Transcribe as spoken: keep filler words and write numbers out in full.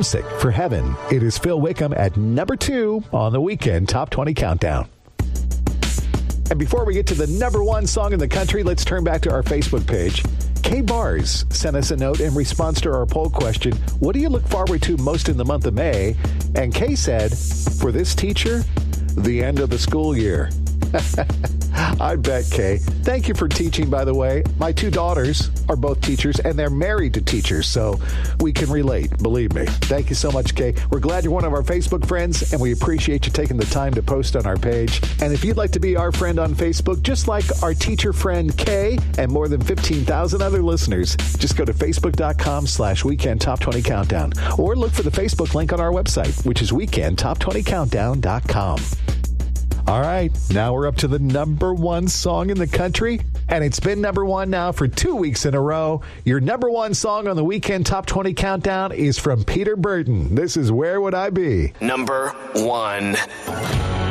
Homesick for Heaven. It is Phil Wickham at number two on the Weekend Top twenty Countdown. And before we get to the number one song in the country, let's turn back to our Facebook page. Kay Bars sent us a note in response to our poll question, what do you look forward to most in the month of May? And Kay said, for this teacher, the end of the school year. I bet, Kay. Thank you for teaching, by the way. My two daughters are both teachers, and they're married to teachers, so we can relate, believe me. Thank you so much, Kay. We're glad you're one of our Facebook friends, and we appreciate you taking the time to post on our page. And if you'd like to be our friend on Facebook, just like our teacher friend, Kay, and more than fifteen thousand other listeners, just go to facebook.com slash Weekend Top twenty Countdown, or look for the Facebook link on our website, which is weekend top twenty countdown dot com. All right, now we're up to the number one song in the country, and it's been number one now for two weeks in a row. Your number one song on the Weekend Top twenty Countdown is from Peter Burton. This is Where Would I Be? Number one.